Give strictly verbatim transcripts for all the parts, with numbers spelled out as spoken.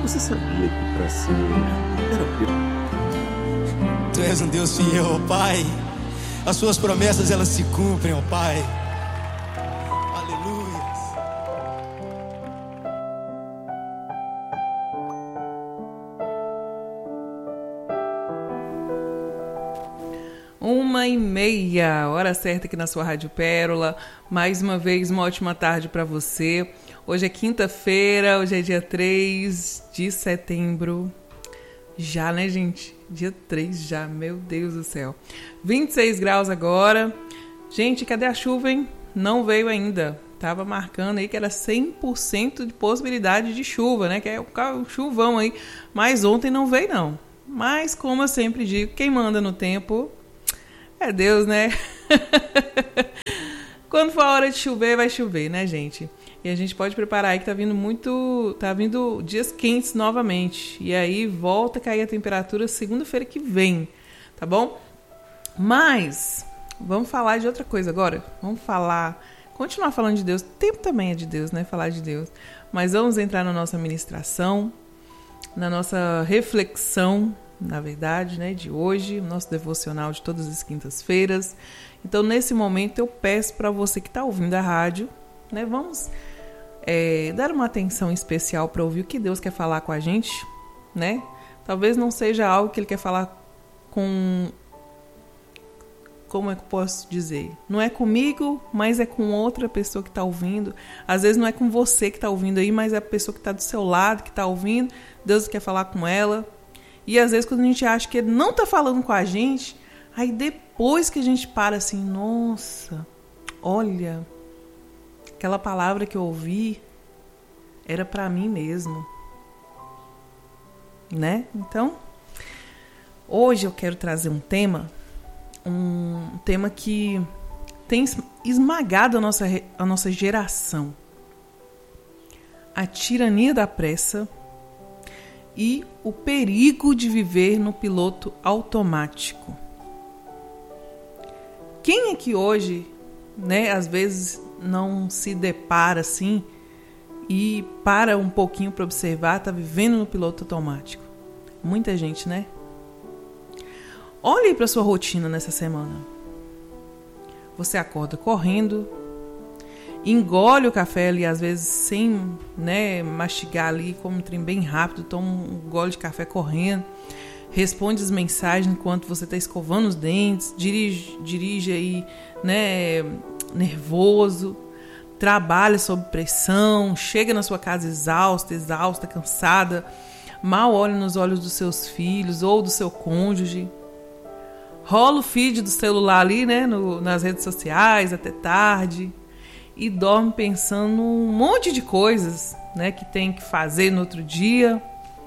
Você sabia que para ser terapeuta... Tu és um Deus fiel, ó Pai. As suas promessas, elas se cumprem, ó Pai. Aleluia. Uma e meia, hora certa aqui na sua Rádio Pérola. Mais uma vez, uma ótima tarde para você. Hoje é quinta-feira, hoje é dia três de setembro. Já, né, gente? Dia três já, meu Deus do céu. vinte e seis graus agora. Gente, cadê a chuva, hein? Não veio ainda. Tava marcando aí que era cem por cento de possibilidade de chuva, né? Que é o chuvão aí. Mas ontem não veio, não. Mas, como eu sempre digo, quem manda no tempo é Deus, né? Quando for a hora de chover, vai chover, né, gente? E a gente pode preparar aí que tá vindo muito... Tá vindo dias quentes novamente. E aí volta a cair a temperatura segunda-feira que vem, tá bom? Mas vamos falar de outra coisa agora. Vamos falar... Continuar falando de Deus. O tempo também é de Deus, né? Falar de Deus. Mas vamos entrar na nossa ministração, na nossa reflexão, na verdade, né? De hoje. O nosso devocional de todas as quintas-feiras. Então, nesse momento, eu peço para você que está ouvindo a rádio, né? Vamos é, dar uma atenção especial para ouvir o que Deus quer falar com a gente, né? Talvez não seja algo que Ele quer falar com... Como é que eu posso dizer? Não é comigo, mas é com outra pessoa que está ouvindo. Às vezes não é com você que está ouvindo aí, mas é a pessoa que está do seu lado, que está ouvindo. Deus quer falar com ela. E às vezes quando a gente acha que Ele não está falando com a gente, aí depois que a gente para assim, nossa, olha... Aquela palavra que eu ouvi era para mim mesmo, né? Então, hoje eu quero trazer um tema, um tema que tem esmagado a nossa, a nossa geração. A tirania da pressa e o perigo de viver no piloto automático. Quem é que hoje, né, às vezes... não se depara assim e para um pouquinho para observar, tá vivendo no piloto automático? Muita gente, né? Olhe para sua rotina nessa semana. Você acorda correndo, engole o café ali, às vezes sem, né, mastigar ali, come um trem bem rápido, toma um gole de café correndo, responde as mensagens enquanto você está escovando os dentes, dirige, dirige aí, né, nervoso, trabalha sob pressão, chega na sua casa exausta, exausta, cansada, mal olha nos olhos dos seus filhos ou do seu cônjuge, rola o feed do celular ali, né, no, nas redes sociais até tarde e dorme pensando num monte de coisas, né, que tem que fazer no outro dia.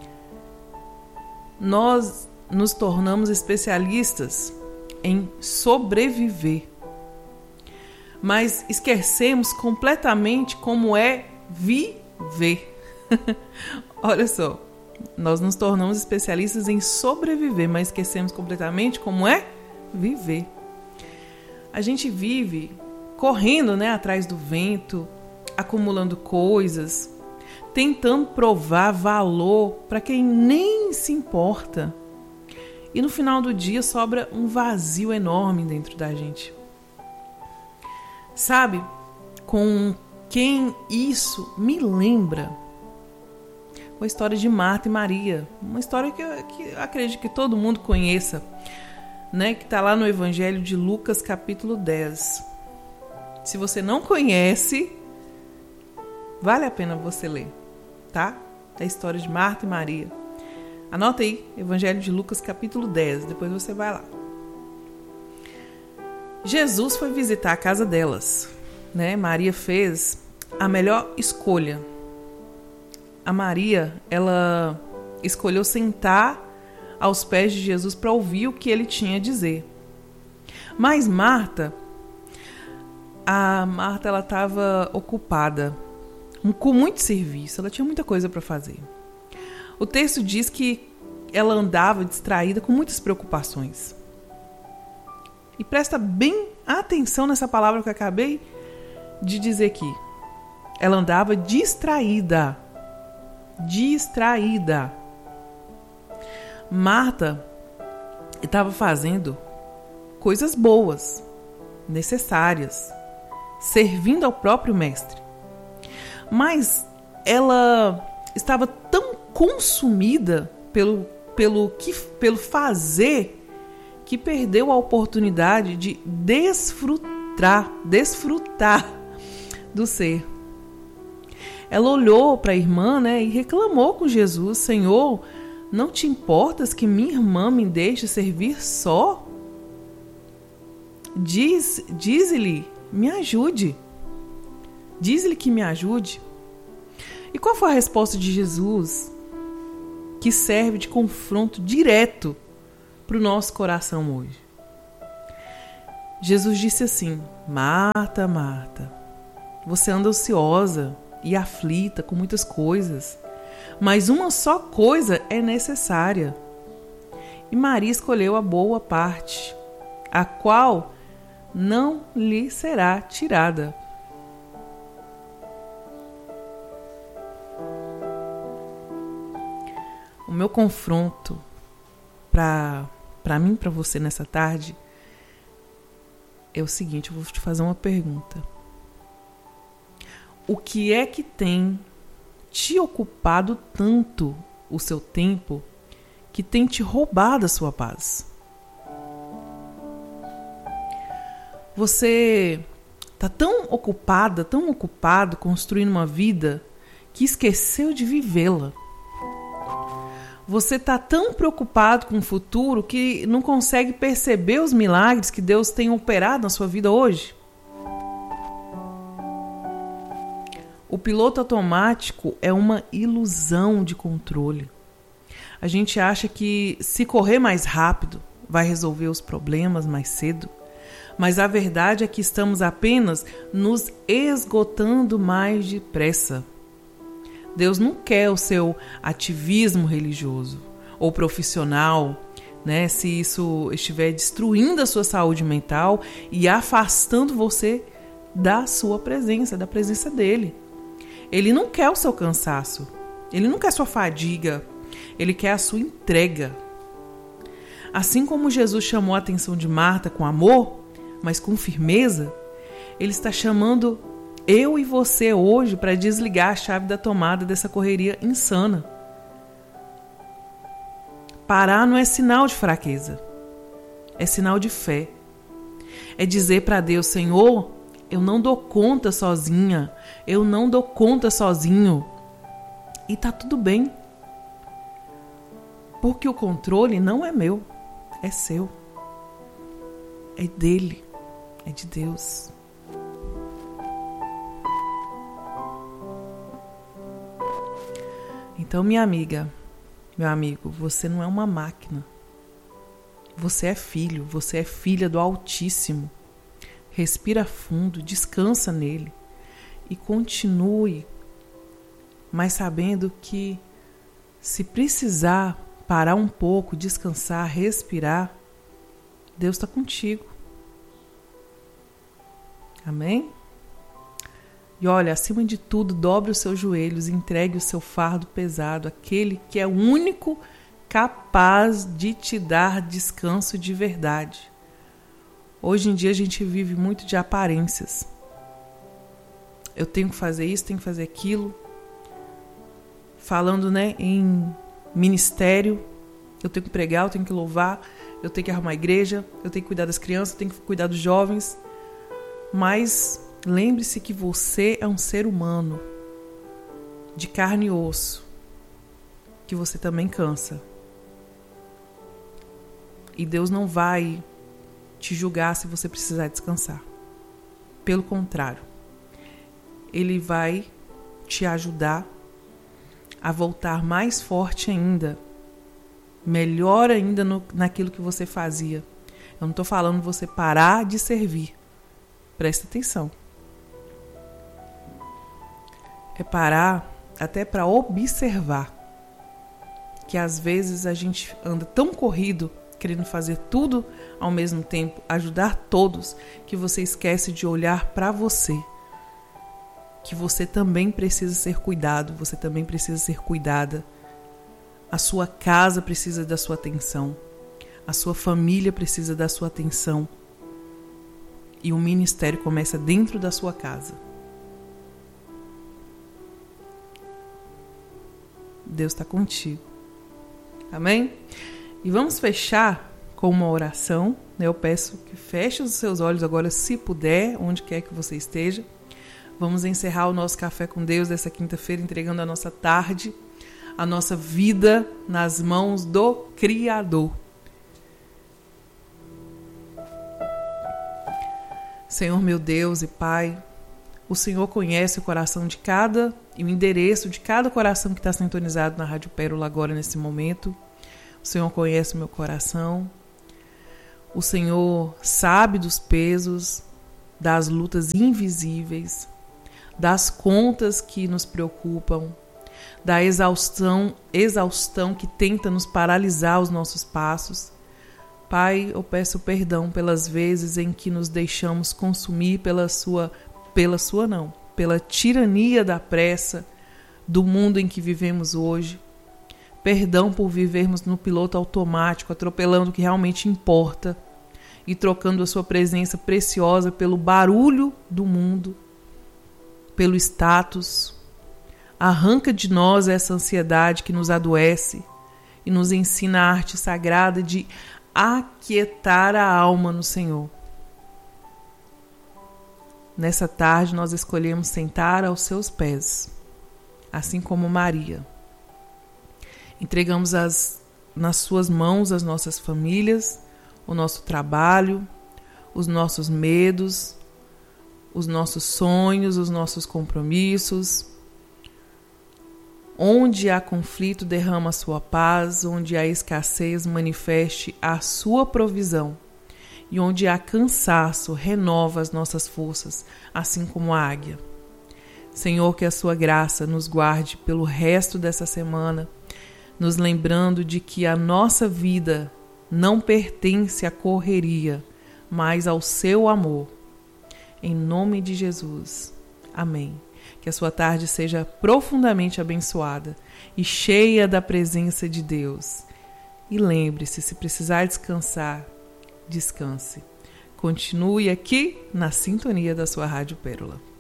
Nós nos tornamos especialistas em sobreviver, mas esquecemos completamente como é viver. Olha só, nós nos tornamos especialistas em sobreviver, mas esquecemos completamente como é viver. A gente vive correndo, né, atrás do vento, acumulando coisas, tentando provar valor para quem nem se importa. E no final do dia sobra um vazio enorme dentro da gente. Sabe, com quem isso me lembra? Uma história de Marta e Maria. Uma história que eu, que eu acredito que todo mundo conheça, né? Que está lá no Evangelho de Lucas, capítulo dez. Se você não conhece, vale a pena você ler, tá? A história de Marta e Maria. Anota aí, Evangelho de Lucas, capítulo dez. Depois você vai lá. Jesus foi visitar a casa delas, né? Maria fez a melhor escolha. A Maria, ela escolheu sentar aos pés de Jesus para ouvir o que ele tinha a dizer. Mas Marta, a Marta, ela estava ocupada com muito serviço, ela tinha muita coisa para fazer. O texto diz que ela andava distraída com muitas preocupações. E presta bem atenção nessa palavra que eu acabei de dizer aqui. Ela andava distraída. distraída. Marta estava fazendo coisas boas, necessárias, servindo ao próprio mestre. Mas ela estava tão consumida pelo, pelo, que, pelo fazer que perdeu a oportunidade de desfrutar, desfrutar do ser. Ela olhou para a irmã, né, e reclamou com Jesus: Senhor, não te importas que minha irmã me deixe servir só? Diz, diz-lhe, me ajude. Diz-lhe que me ajude. E qual foi a resposta de Jesus, que serve de confronto direto para o nosso coração hoje? Jesus disse assim: Marta, Marta, você anda ociosa e aflita com muitas coisas, mas uma só coisa é necessária. E Maria escolheu a boa parte, a qual não lhe será tirada. O meu confronto para para mim, para você nessa tarde, é o seguinte: eu vou te fazer uma pergunta. O que é que tem te ocupado tanto o seu tempo que tem te roubado a sua paz? Você está tão ocupada, tão ocupado construindo uma vida que esqueceu de vivê-la. Você está tão preocupado com o futuro que não consegue perceber os milagres que Deus tem operado na sua vida hoje? O piloto automático é uma ilusão de controle. A gente acha que se correr mais rápido vai resolver os problemas mais cedo, mas a verdade é que estamos apenas nos esgotando mais depressa. Deus não quer o seu ativismo religioso ou profissional, né, se isso estiver destruindo a sua saúde mental e afastando você da sua presença, da presença dele. Ele não quer o seu cansaço, ele não quer a sua fadiga, ele quer a sua entrega. Assim como Jesus chamou a atenção de Marta com amor, mas com firmeza, ele está chamando eu e você hoje para desligar a chave da tomada dessa correria insana. Parar não é sinal de fraqueza, é sinal de fé. É dizer para Deus: Senhor, eu não dou conta sozinha, eu não dou conta sozinho. E tá tudo bem, porque o controle não é meu, é seu, é dele, é de Deus. Então, minha amiga, meu amigo, você não é uma máquina. Você é filho, você é filha do Altíssimo. Respira fundo, descansa nele e continue, mas sabendo que se precisar parar um pouco, descansar, respirar, Deus está contigo. Amém? E olha, acima de tudo, dobre os seus joelhos e entregue o seu fardo pesado àquele que é o único capaz de te dar descanso de verdade. Hoje em dia a gente vive muito de aparências. Eu tenho que fazer isso, tenho que fazer aquilo. Falando, né, em ministério, eu tenho que pregar, eu tenho que louvar, eu tenho que arrumar a igreja, eu tenho que cuidar das crianças, eu tenho que cuidar dos jovens. Mas lembre-se que você é um ser humano, de carne e osso, que você também cansa. E Deus não vai te julgar se você precisar descansar. Pelo contrário, Ele vai te ajudar a voltar mais forte ainda, melhor ainda no, naquilo que você fazia. Eu não estou falando você parar de servir. Presta atenção. É parar até para observar que às vezes a gente anda tão corrido, querendo fazer tudo ao mesmo tempo, ajudar todos, que você esquece de olhar para você. que você também precisa ser cuidado, você também precisa ser cuidada. A sua casa precisa da sua atenção. A sua família precisa da sua atenção. E o ministério começa dentro da sua casa. Deus está contigo. Amém? E vamos fechar com uma oração. Eu peço que feche os seus olhos agora, se puder, onde quer que você esteja. Vamos encerrar o nosso Café com Deus dessa quinta-feira, entregando a nossa tarde, a nossa vida nas mãos do Criador. Senhor meu Deus e Pai, o Senhor conhece o coração de cada e o endereço de cada coração que está sintonizado na Rádio Pérola agora nesse momento. O Senhor conhece o meu coração. O Senhor sabe dos pesos, das lutas invisíveis, das contas que nos preocupam, da exaustão, exaustão que tenta nos paralisar os nossos passos. Pai, eu peço perdão pelas vezes em que nos deixamos consumir pela sua, pela sua não, pela tirania da pressa do mundo em que vivemos hoje. Perdão por vivermos no piloto automático, atropelando o que realmente importa e trocando a sua presença preciosa pelo barulho do mundo, pelo status. Arranca de nós essa ansiedade que nos adoece e nos ensina a arte sagrada de aquietar a alma no Senhor. Nessa tarde nós escolhemos sentar aos seus pés, assim como Maria. Entregamos as, nas suas mãos as nossas famílias, o nosso trabalho, os nossos medos, os nossos sonhos, os nossos compromissos. Onde há conflito, derrama a sua paz, onde há escassez, manifeste a sua provisão. E onde há cansaço, renova as nossas forças, assim como a águia. Senhor, que a sua graça nos guarde pelo resto dessa semana, nos lembrando de que a nossa vida não pertence à correria, mas ao seu amor. Em nome de Jesus. Amém. Que a sua tarde seja profundamente abençoada e cheia da presença de Deus. E lembre-se, se precisar descansar, descanse. Continue aqui na sintonia da sua Rádio Pérola.